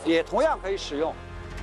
也同样可以使用。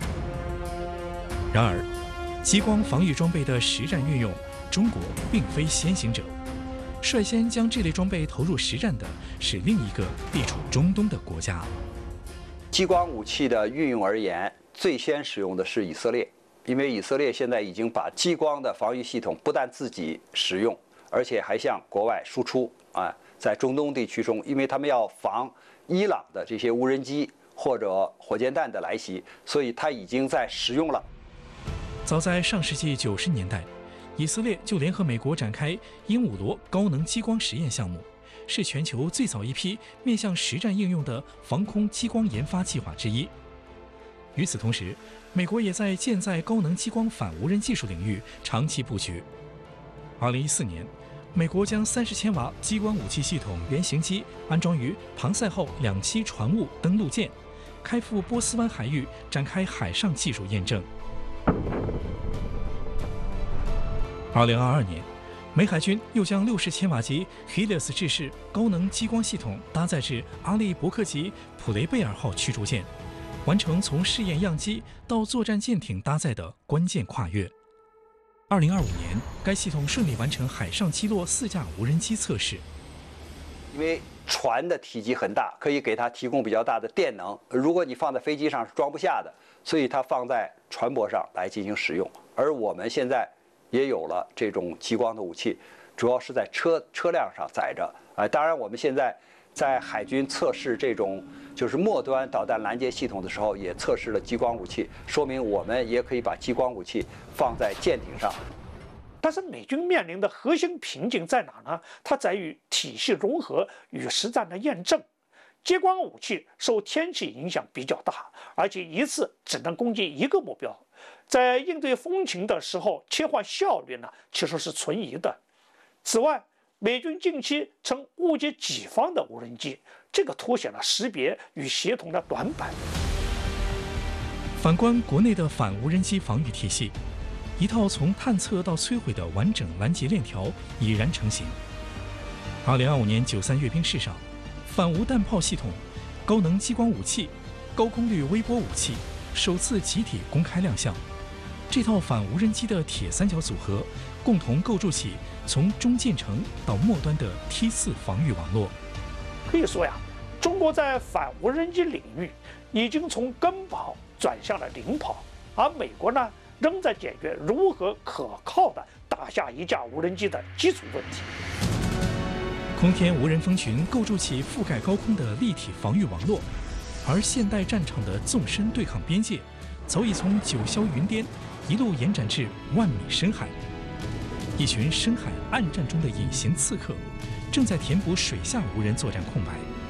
然而，激光防御装备的实战运用，中国并非先行者。率先将这类装备投入实战的是另一个地处中东的国家。 激光武器的运用而言，最先使用的是以色列，因为以色列现在已经把激光的防御系统不但自己使用，而且还向国外输出啊。在中东地区中，因为他们要防伊朗的这些无人机或者火箭弹的来袭，所以它已经在使用了。 早在上世纪90年代，以色列就联合美国展开鹦鹉螺高能激光实验项目，是全球最早一批面向实战应用的防空激光研发计划之一。与此同时，美国也在舰载高能激光反无人技术领域长期布局。2014年，美国将30千瓦激光武器系统原型机安装于庞塞号2栖船坞登陆舰，开赴波斯湾海域展开海上技术验证。2022年，美海军又将60千瓦级 Helios 制式高能激光系统搭载至阿利伯克级普雷贝尔号驱逐舰，完成从试验样机到作战舰艇搭载的关键跨越。2025年，该系统顺利完成海上击落4架无人机测试。 因为船的体积很大，可以给它提供比较大的电能。如果你放在飞机上是装不下的，所以它放在船舶上来进行使用。而我们现在也有了这种激光的武器，主要是在车辆上载着。当然我们现在在海军测试这种就是末端导弹拦截系统的时候，也测试了激光武器，说明我们也可以把激光武器放在舰艇上。 但是美军面临的核心瓶颈在哪呢？它在于体系融合与实战的验证。激光武器受天气影响比较大，而且一次只能攻击一个目标，在应对风情的时候，切换效率呢其实是存疑的。此外，美军近期曾误解己方的无人机，这个凸显了识别与协同的短板。 反观国内的反无人机防御体系，一套从探测到摧毁的完整拦截链条已然成型。2025年93阅兵式上，反无弹炮系统、高能激光武器、高功率微波武器首次集体公开亮相。这套反无人机的铁三角组合，共同构筑起从中建成到末端的T4防御网络。 可以说呀，中国在反无人机领域已经从跟跑转向了领跑，而美国呢，仍在解决如何可靠地打下一架无人机的基础问题。 空天无人蜂群构筑起覆盖高空的立体防御网络，而现代战场的纵深对抗边界，早已从九霄云巅一路延展至万米深海。一群深海暗战中的隐形刺客，正在填补水下无人作战空白。